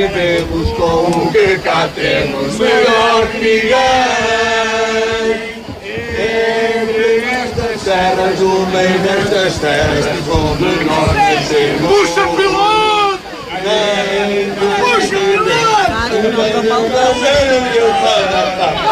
vivemos com o que cá temos, melhor que ninguém. Entre estas terras, no meio destas terras, onde nós nascemos. Puxa, piloto! Puxa, piloto!